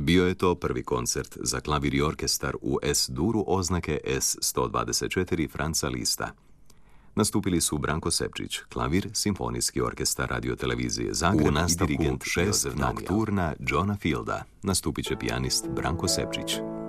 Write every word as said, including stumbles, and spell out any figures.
Bio je to prvi koncert za klavir i orkestar u S-duru oznake S sto dvadeset četiri Franza Lista. Nastupili su Branko Sepčić, klavir, Simfonijski orkestar radiotelevizije Zagreb u nastavku šest nokturna Johna Fielda. Nastupit će pijanist Branko Sepčić.